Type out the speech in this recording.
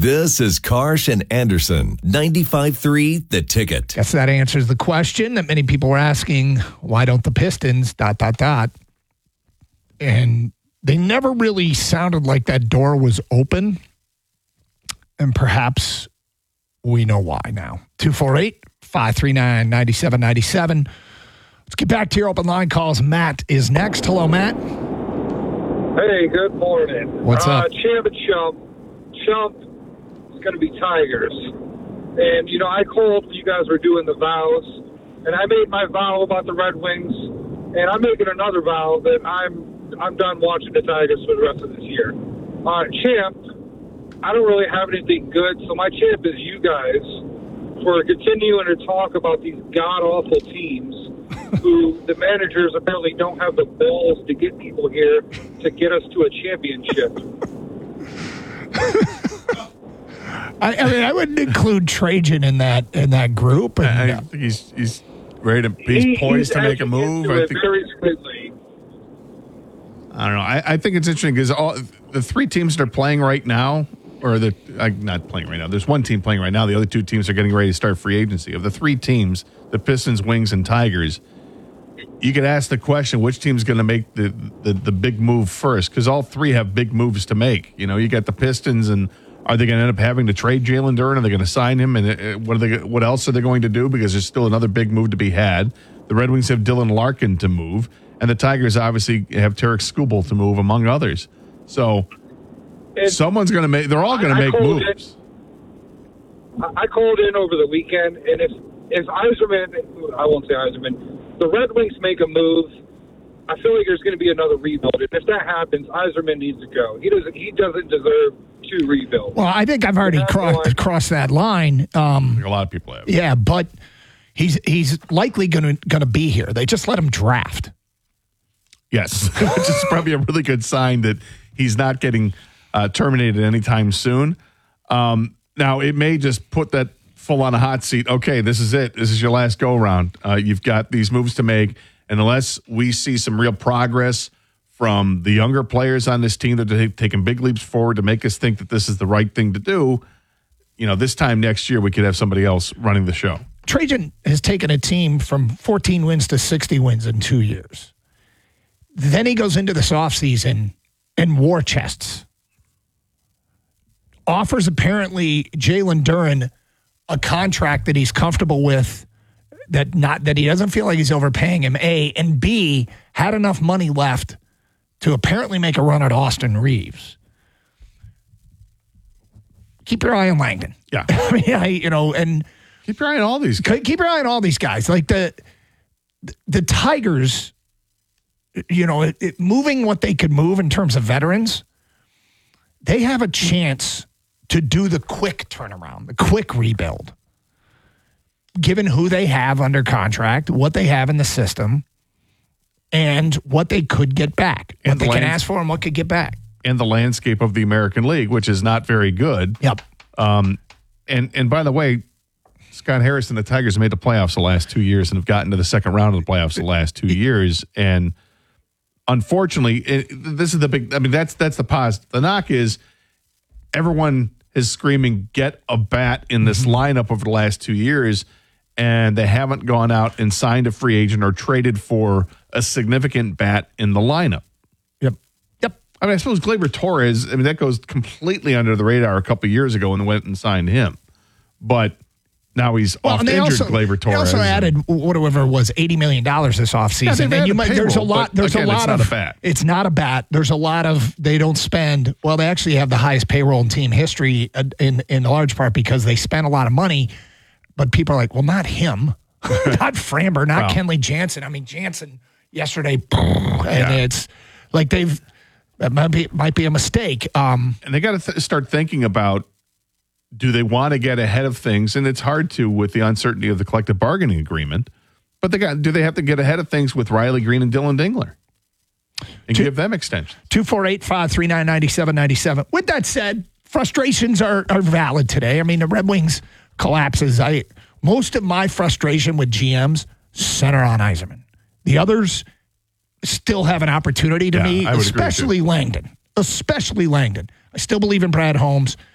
This is Karsh and Anderson, 95.3 The Ticket. Guess that answers the question that many people were asking, why don't the Pistons, ... And they never really sounded like that door was open. And perhaps we know why now. 248-539-9797. Let's get back to your open line calls. Matt is next. Hello, Matt. Hey, good morning. What's up? Champ and Chump. Chump is going to be Tigers. And, you know, I called when you guys were doing the vows, and I made my vow about the Red Wings, and I'm making another vow that I'm done watching the Tigers for the rest of this year. Champ, I don't really have anything good, so my champ is you guys for continuing to talk about these god-awful teams who the managers apparently don't have the balls to get people here to get us to a championship. I mean, I wouldn't include Trajan in that group. And, I think he's ready to. He's poised to make a move. I think very swiftly. I don't know. I think it's interesting because all the three teams that are playing right now, or not playing right now. There's one team playing right now. The other two teams are getting ready to start free agency. Of the three teams, the Pistons, Wings, and Tigers, you could ask the question, which team's going to make the big move first? Because all three have big moves to make. You know, you got the Pistons, and are they going to end up having to trade Jalen Duren? Are they going to sign him? And what else are they going to do? Because there's still another big move to be had. The Red Wings have Dylan Larkin to move, and the Tigers obviously have Tarek Skubal to move, among others. So someone's going to make. They're all going to make moves. I called in over the weekend, and if Yzerman, I won't say Yzerman, the Red Wings make a move, I feel like there's going to be another rebuild. And if that happens, Yzerman needs to go. He doesn't deserve to rebuild. Well, I think I've already crossed that line. I think a lot of people have. Yeah, but he's likely going to be here. They just let him draft. Yes, which is probably a really good sign that he's not getting terminated anytime soon. Now, it may just put that full on a hot seat. Okay, this is it. This is your last go around. You've got these moves to make. And unless we see some real progress from the younger players on this team that are taking big leaps forward to make us think that this is the right thing to do, you know, this time next year we could have somebody else running the show. Trajan has taken a team from 14 wins to 60 wins in 2 years. Then he goes into this offseason and war chests. Offers apparently Jalen Duren a contract that he's comfortable with, that he doesn't feel like he's overpaying him, A, and B, had enough money left to apparently make a run at Austin Reeves. Keep your eye on Langdon. Yeah. I mean, and keep your eye on all these guys. Keep your eye on all these guys. Like the Tigers, moving what they could move in terms of veterans, they have a chance to do the quick turnaround, the quick rebuild. Given who they have under contract, what they have in the system, and what they could get back. What they can ask for and what could get back. And the landscape of the American League, which is not very good. Yep. And by the way, Scott Harris and the Tigers made the playoffs the last 2 years and have gotten to the second round of the playoffs the last 2 years. And unfortunately, this is the big, that's the positive. The knock is everyone is screaming, get a bat in this lineup over the last 2 years. And they haven't gone out and signed a free agent or traded for a significant bat in the lineup. Yep. I suppose Gleyber Torres, that goes completely under the radar a couple of years ago and went and signed him. But now he's injured, Gleyber Torres. They also added whatever it was, $80 million this offseason. Yeah, and there's a lot. It's not a bat. It's not a bat. There's a lot of, they don't spend, well, they actually have the highest payroll in team history in large part because they spent a lot of money. But people are like, well, not him, not Framber, not Kenley Jansen. Jansen yesterday, and it's like that might be a mistake. And they got to start thinking about, do they want to get ahead of things? And it's hard to with the uncertainty of the collective bargaining agreement. But do they have to get ahead of things with Riley Green and Dylan Dingler and give them extensions? 248-539-9797. With that said, frustrations are valid today. The Red Wings collapses. Most of my frustration with GMs center on Yzerman. The others still have an opportunity to me, especially Langdon. I still believe in Brad Holmes.